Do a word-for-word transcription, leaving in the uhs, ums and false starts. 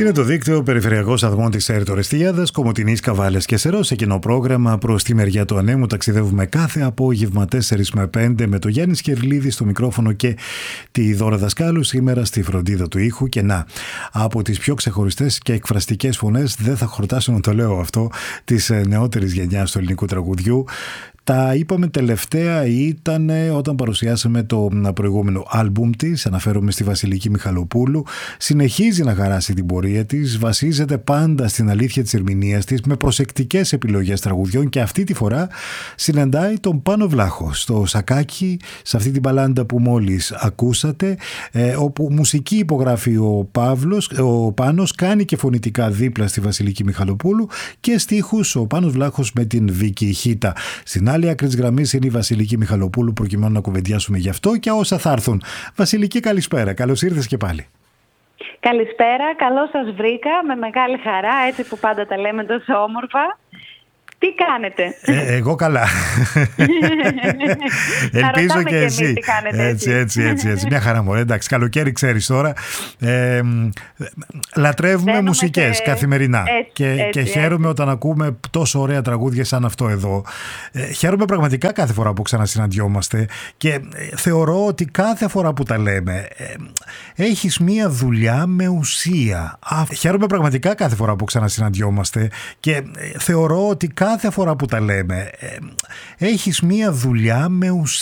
Είναι το δίκτυο περιφερειακών σταθμών της Ερτορεστιάδας, Κομοτηνής, Καβάλες και Σερός. Σε κοινό πρόγραμμα προς τη μεριά του ανέμου ταξιδεύουμε κάθε απόγευμα τέσσερα με πέντε με το Γιάννη Σκερλίδη στο μικρόφωνο και τη Δώρα Δασκάλου σήμερα στη φροντίδα του ήχου. Και να, από τις πιο ξεχωριστές και εκφραστικές φωνές, δεν θα χορτάσω να το λέω αυτό, της νεότερης γενιάς του ελληνικού τραγουδιού. Τα είπαμε τελευταία ήταν όταν παρουσιάσαμε το προηγούμενο άλμπουμ της. Αναφέρομαι στη Βασιλική Μιχαλοπούλου. Συνεχίζει να χαράσει την πορεία της, βασίζεται πάντα στην αλήθεια της ερμηνείας της με προσεκτικές επιλογές τραγουδιών και αυτή τη φορά συναντάει τον Πάνο Βλάχο στο σακάκι, σε αυτή την μπαλάντα που μόλις ακούσατε, ε, όπου μουσική υπογράφει ο Παύλος, ο Πάνος, κάνει και φωνητικά δίπλα στη Βασιλική Μιχαλοπούλου και στίχους ο Πάνος Βλάχος με την Βίκη Χίτα. Στην άλλη άκρη της γραμμής είναι η Βασιλική Μιχαλοπούλου, προκειμένου να κουβεντιάσουμε γι' αυτό και όσα θα έρθουν. Βασιλική, καλησπέρα. Καλώς ήρθες και πάλι. Καλησπέρα. Καλώς σας βρήκα. Με μεγάλη χαρά, έτσι που πάντα τα λέμε τόσο όμορφα. Τι κάνετε? Ε, εγώ καλά. Ελπίζω και εσύ. Τι κάνετε έτσι, έτσι, έτσι, έτσι. Μια χαρά μου. Εντάξει, καλοκαίρι ξέρεις τώρα. Ε, λατρεύουμε Δένουμε μουσικές και... καθημερινά. Έτσι, και, έτσι, και χαίρομαι έτσι. Όταν ακούμε τόσο ωραία τραγούδια σαν αυτό εδώ. Ε, χαίρομαι πραγματικά κάθε φορά που ξανασυναντιόμαστε και θεωρώ ότι κάθε φορά που τα λέμε ε, έχεις μία δουλειά με ουσία. Α, χαίρομαι πραγματικά κάθε φορά που ξανασυναντιόμαστε και ε, θεωρώ ότι κάθε φορά που τα λέμε ε, έχεις μία δουλειά με ουσία.